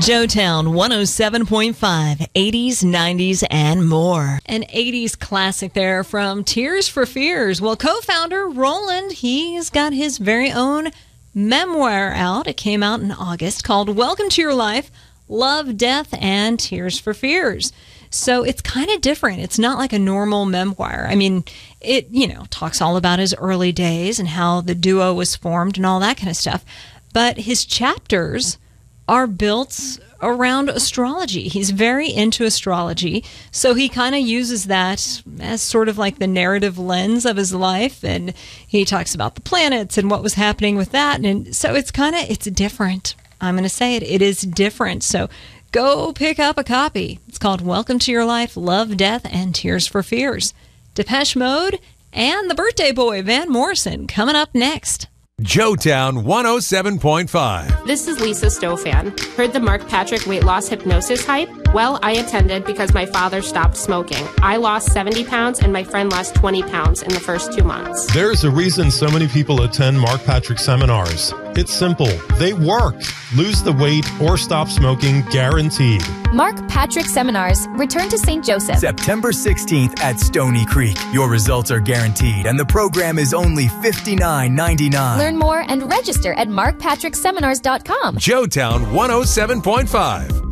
Joetown 107.5, 80s, 90s, and more. An 80s classic there from Tears for Fears. Well, co-founder Roland, he's got his very own memoir out. It came out in August called Welcome to Your Life, Love, Death, and Tears for Fears. So it's kind of different. It's not like a normal memoir. I mean, it, talks all about his early days and how the duo was formed and all that kind of stuff. But his chapters are built around astrology. He's very into astrology, so he kind of uses that as sort of like the narrative lens of his life, and he talks about the planets and what was happening with that, and so it's different. I'm going to say it is different, so go pick up a copy. It's called Welcome to Your Life, Love, Death, and Tears for Fears. Depeche Mode and the birthday boy, Van Morrison, coming up next. Joetown 107.5. This is Lisa Stofan. Heard the Mark Patrick weight loss hypnosis hype? Well, I attended because my father stopped smoking. I lost 70 pounds and my friend lost 20 pounds in the first 2 months. There's a reason so many people attend Mark Patrick seminars. It's simple. They work. Lose the weight or stop smoking, guaranteed. Mark Patrick Seminars. Return to St. Joseph. September 16th at Stony Creek. Your results are guaranteed, and the program is only $59.99. Learn more and register at markpatrickseminars.com. Joetown 107.5.